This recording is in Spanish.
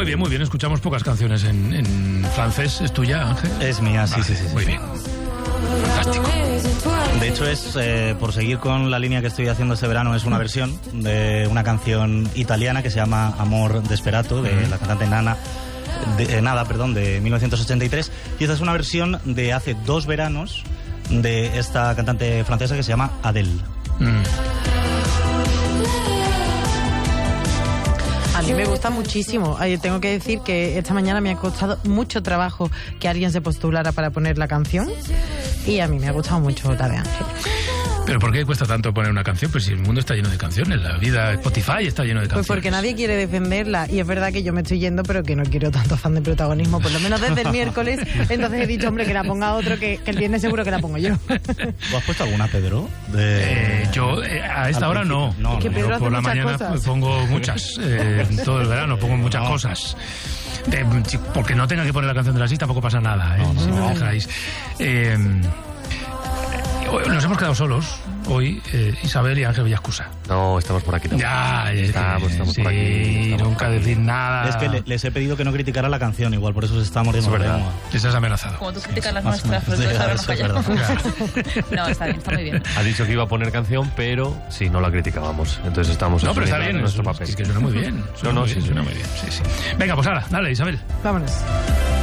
Muy bien. Escuchamos pocas canciones en francés. ¿Es tuya, Ángel? Es mía, sí. Muy bien. Fantástico. De hecho, es por seguir con la línea que estoy haciendo este verano, es una versión de una canción italiana que se llama Amor Desperato, de la cantante Nada, de 1983. Y esta es una versión de hace 2 veranos de esta cantante francesa que se llama Adele. A mí me gusta muchísimo. Tengo que decir que esta mañana me ha costado mucho trabajo que alguien se postulara para poner la canción y a mí me ha gustado mucho la de Ángel. ¿Pero por qué cuesta tanto poner una canción? Pues si el mundo está lleno de canciones, la vida, Spotify está lleno de canciones. Pues porque nadie quiere defenderla y es verdad que yo me estoy yendo, pero que no quiero tanto afán de protagonismo, por lo menos desde el miércoles. Entonces he dicho, hombre, que la ponga otro, que el viernes seguro que la pongo yo. ¿Tú has puesto alguna, Pedro? Yo a esta hora no. Es que Pedro yo por la mañana cosas. pongo muchas. Todo el verano pongo muchas cosas. Porque no tenga que poner la canción de la 6 tampoco pasa nada, si me dejáis. Nos hemos quedado solos hoy, Isabel y Ángel Villascusa. No, estamos por aquí también. Ya, estamos por aquí. Estamos nunca decir nada. Es que les he pedido que no criticara la canción, igual por eso se está muriendo. Es verdad. Les has amenazado. Como tú criticas las nuestras, pues tú habernos fallado. No, está muy bien. Ha dicho que iba a poner canción, pero sí, no la criticábamos. Entonces estamos No, pero está bien. nuestro papel. Es que suena muy bien. Suena muy bien. Sí. Venga, pues ahora, dale, Isabel. Vámonos.